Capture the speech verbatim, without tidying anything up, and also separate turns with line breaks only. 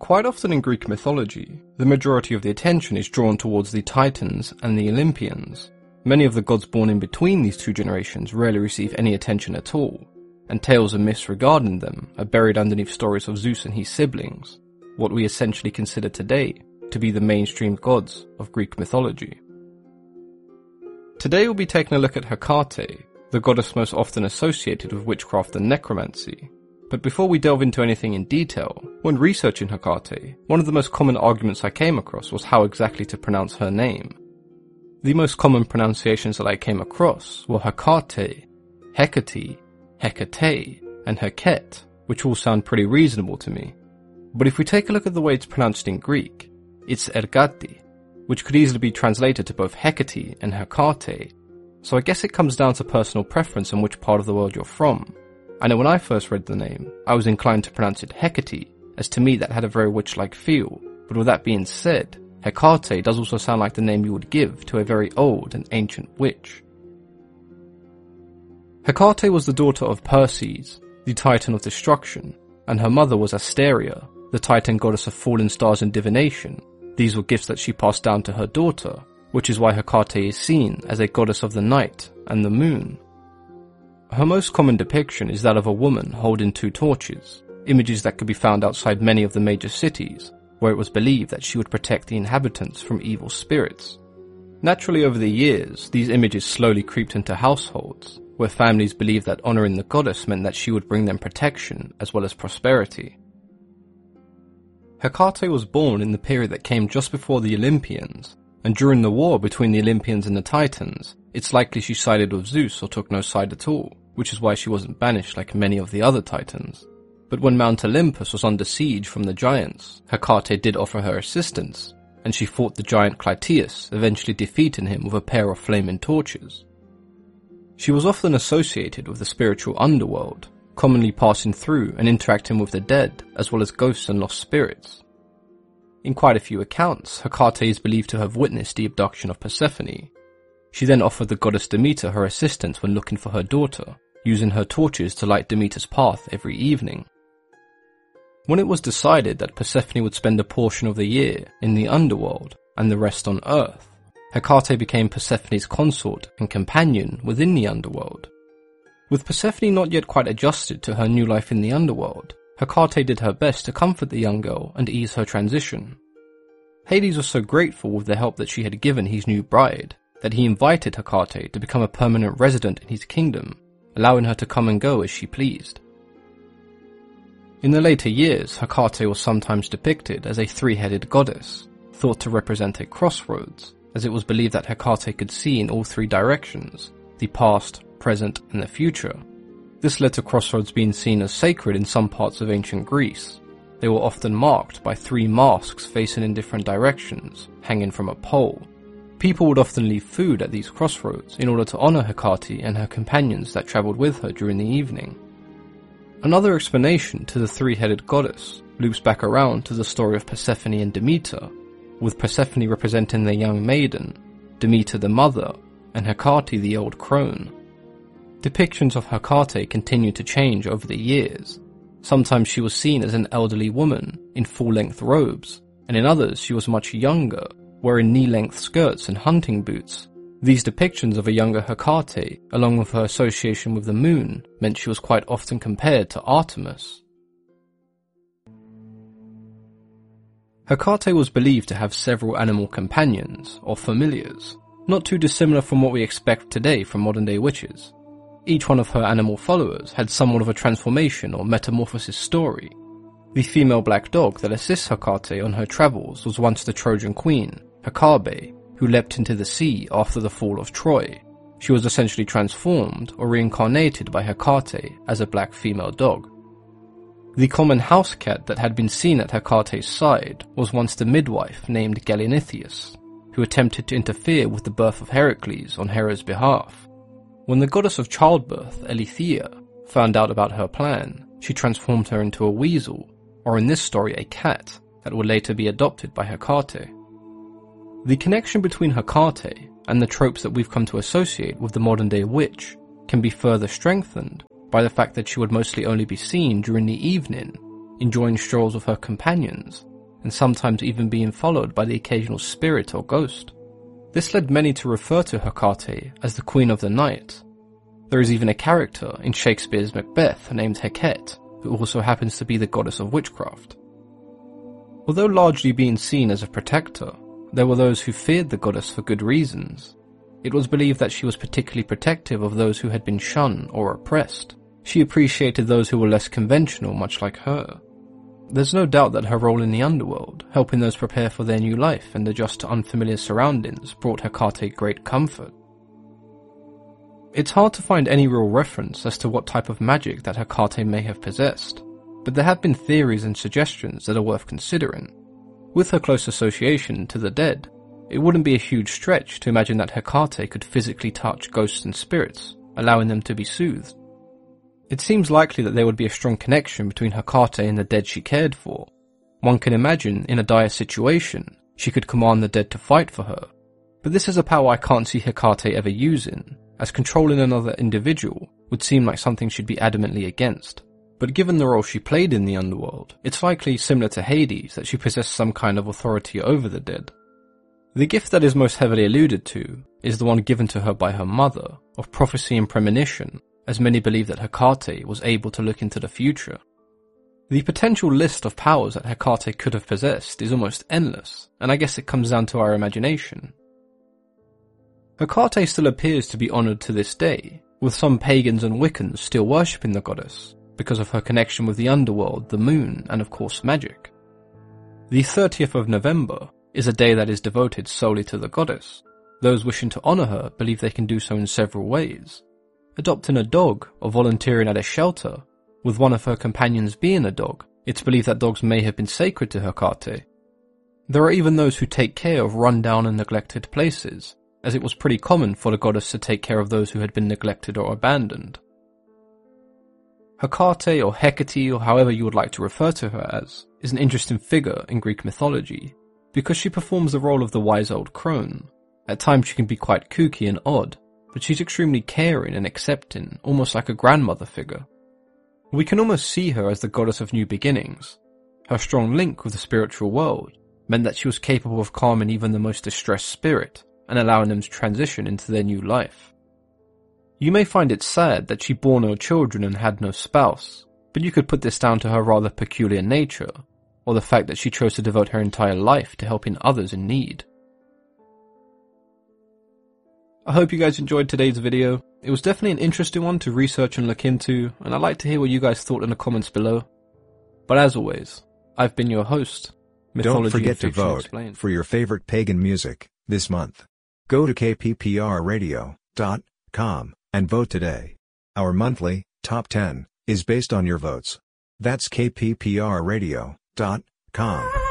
Quite often in Greek mythology, the majority of the attention is drawn towards the Titans and the Olympians. Many of the gods born in between these two generations rarely receive any attention at all, and tales and myths regarding them are buried underneath stories of Zeus and his siblings, what we essentially consider today to be the mainstream gods of Greek mythology. Today we'll be taking a look at Hecate, the goddess most often associated with witchcraft and necromancy. But before we delve into anything in detail, when researching Hecate, one of the most common arguments I came across was how exactly to pronounce her name. The most common pronunciations that I came across were Hecate, Hecate, Hecate, and Heket, which all sound pretty reasonable to me. But if we take a look at the way it's pronounced in Greek, it's Ergati, which could easily be translated to both Hecate and Hecate, so I guess it comes down to personal preference and which part of the world you're from. I know when I first read the name, I was inclined to pronounce it Hecate, as to me that had a very witch-like feel, but with that being said, Hecate does also sound like the name you would give to a very old and ancient witch. Hecate was the daughter of Perses, the titan of destruction, and her mother was Asteria, the titan goddess of fallen stars and divination. These were gifts that she passed down to her daughter, which is why Hecate is seen as a goddess of the night and the moon. Her most common depiction is that of a woman holding two torches, images that could be found outside many of the major cities, where it was believed that she would protect the inhabitants from evil spirits. Naturally, over the years, these images slowly creeped into households, where families believed that honouring the goddess meant that she would bring them protection as well as prosperity. Hecate was born in the period that came just before the Olympians, and during the war between the Olympians and the Titans, it's likely she sided with Zeus or took no side at all, which is why she wasn't banished like many of the other Titans. But when Mount Olympus was under siege from the giants, Hecate did offer her assistance, and she fought the giant Clytius, eventually defeating him with a pair of flaming torches. She was often associated with the spiritual underworld, commonly passing through and interacting with the dead, as well as ghosts and lost spirits. In quite a few accounts, Hecate is believed to have witnessed the abduction of Persephone. She then offered the goddess Demeter her assistance when looking for her daughter, using her torches to light Demeter's path every evening. When it was decided that Persephone would spend a portion of the year in the underworld and the rest on Earth, Hecate became Persephone's consort and companion within the underworld. With Persephone not yet quite adjusted to her new life in the underworld, Hecate did her best to comfort the young girl and ease her transition. Hades was so grateful with the help that she had given his new bride that he invited Hecate to become a permanent resident in his kingdom, allowing her to come and go as she pleased. In the later years, Hecate was sometimes depicted as a three-headed goddess, thought to represent a crossroads, as it was believed that Hecate could see in all three directions, the past, present, and the future. This led to crossroads being seen as sacred in some parts of ancient Greece. They were often marked by three masks facing in different directions, hanging from a pole. People would often leave food at these crossroads in order to honour Hecate and her companions that travelled with her during the evening. Another explanation to the three-headed goddess loops back around to the story of Persephone and Demeter, with Persephone representing the young maiden, Demeter the mother, and Hecate the old crone. Depictions of Hecate continued to change over the years. Sometimes she was seen as an elderly woman in full-length robes, and in others she was much younger, wearing knee-length skirts and hunting boots. These depictions of a younger Hecate, along with her association with the moon, meant she was quite often compared to Artemis. Hecate was believed to have several animal companions, or familiars, not too dissimilar from what we expect today from modern-day witches. Each one of her animal followers had somewhat of a transformation or metamorphosis story. The female black dog that assists Hecate on her travels was once the Trojan queen, Hecabe, who leapt into the sea after the fall of Troy. She was essentially transformed or reincarnated by Hecate as a black female dog. The common house cat that had been seen at Hecate's side was once the midwife named Gallinitheus, who attempted to interfere with the birth of Heracles on Hera's behalf. When the goddess of childbirth, Eileithyia, found out about her plan, she transformed her into a weasel, or in this story a cat, that would later be adopted by Hecate. The connection between Hecate and the tropes that we've come to associate with the modern-day witch can be further strengthened by the fact that she would mostly only be seen during the evening, enjoying strolls with her companions, and sometimes even being followed by the occasional spirit or ghost. This led many to refer to Hecate as the Queen of the Night. There is even a character in Shakespeare's Macbeth named Hecate, who also happens to be the goddess of witchcraft. Although largely being seen as a protector, there were those who feared the goddess for good reasons. It was believed that she was particularly protective of those who had been shunned or oppressed. She appreciated those who were less conventional, much like her. There's no doubt that her role in the underworld, helping those prepare for their new life and adjust to unfamiliar surroundings, brought Hecate great comfort. It's hard to find any real reference as to what type of magic that Hecate may have possessed, but there have been theories and suggestions that are worth considering. With her close association to the dead, it wouldn't be a huge stretch to imagine that Hecate could physically touch ghosts and spirits, allowing them to be soothed. It seems likely that there would be a strong connection between Hecate and the dead she cared for. One can imagine, in a dire situation, she could command the dead to fight for her. But this is a power I can't see Hecate ever using, as controlling another individual would seem like something she'd be adamantly against. But given the role she played in the underworld, it's likely, similar to Hades, that she possessed some kind of authority over the dead. The gift that is most heavily alluded to is the one given to her by her mother, of prophecy and premonition, as many believe that Hecate was able to look into the future. The potential list of powers that Hecate could have possessed is almost endless, and I guess it comes down to our imagination. Hecate still appears to be honoured to this day, with some pagans and Wiccans still worshipping the goddess, because of her connection with the underworld, the moon, and of course magic. The thirtieth of November is a day that is devoted solely to the goddess. Those wishing to honour her believe they can do so in several ways. Adopting a dog or volunteering at a shelter, with one of her companions being a dog, it's believed that dogs may have been sacred to Hecate. There are even those who take care of run-down and neglected places, as it was pretty common for the goddess to take care of those who had been neglected or abandoned. Hecate, or Hecate, or however you would like to refer to her as, is an interesting figure in Greek mythology, because she performs the role of the wise old crone. At times she can be quite kooky and odd, but she's extremely caring and accepting, almost like a grandmother figure. We can almost see her as the goddess of new beginnings. Her strong link with the spiritual world meant that she was capable of calming even the most distressed spirit, and allowing them to transition into their new life. You may find it sad that she bore no children and had no spouse, but you could put this down to her rather peculiar nature, or the fact that she chose to devote her entire life to helping others in need. I hope you guys enjoyed today's video. It was definitely an interesting one to research and look into, and I'd like to hear what you guys thought in the comments below. But as always, I've been your host, Mythology
Don't forget to vote
Explained.
for your favorite pagan music this month. Go to k p p r radio dot com and vote today. Our monthly top ten is based on your votes. That's k p p r radio dot com.